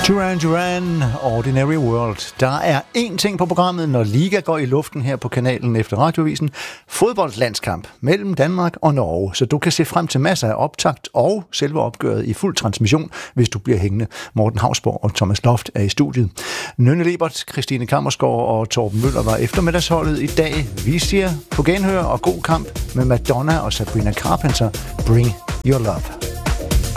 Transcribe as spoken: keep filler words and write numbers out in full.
Duran Duran, Ordinary World. Der er én ting på programmet, når Liga går i luften her på kanalen efter Radioavisen. Fodboldslandskamp mellem Danmark og Norge. Så du kan se frem til masser af optakt og selve opgøret i fuld transmission, hvis du bliver hængende. Morten Hausborg og Thomas Loft er i studiet. Nynne Lebert, Christine Kammersgaard og Torben Møller var eftermiddagsholdet i dag. Vi siger på genhør og god kamp med Madonna og Sabrina Carpenter. Bring your love.